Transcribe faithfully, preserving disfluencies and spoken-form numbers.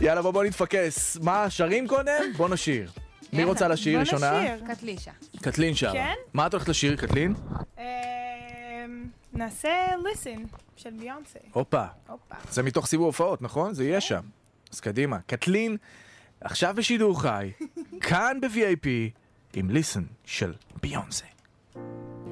יאללה, בוא בוא נתפקס. מה, שרים קודם? בוא נשיר. מי רוצה לשיר ראשונה? בוא נשיר. קטלישה. קטלין שרה. כן? מה את הולכת לשיר, קטלין? נעשה Listen של ביונסה. הופה. הופה. זה מתוך סיבוב הופעות, נכון? זה יהיה שם. אז קדימה. קטלין, עכשיו בשידור חי, כאן ב-וי איי פי, עם Listen של ביונסה.